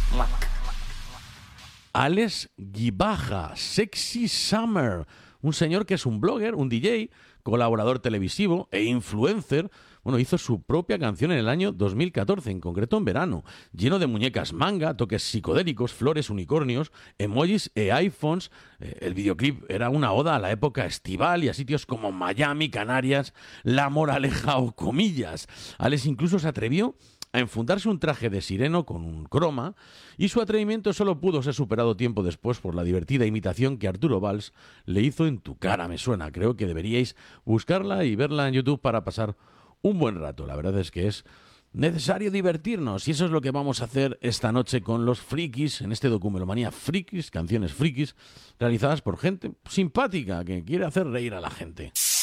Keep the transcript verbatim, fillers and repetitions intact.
Alex Gibaja, Sexy Summer, un señor que es un blogger, un D J, colaborador televisivo e influencer. Bueno, hizo su propia canción en el año dos mil catorce, en concreto en verano, lleno de muñecas manga, toques psicodélicos, flores, unicornios, emojis e iPhones. Eh, el videoclip era una oda a la época estival y a sitios como Miami, Canarias, La Moraleja o Comillas. Alex incluso se atrevió a enfundarse un traje de sireno con un croma, y su atrevimiento solo pudo ser superado tiempo después por la divertida imitación que Arturo Valls le hizo en Tu cara me suena. Creo que deberíais buscarla y verla en YouTube para pasar un buen rato. La verdad es que es necesario divertirnos, y eso es lo que vamos a hacer esta noche con los frikis, en este Documelomanía Frikis, canciones frikis, realizadas por gente simpática que quiere hacer reír a la gente.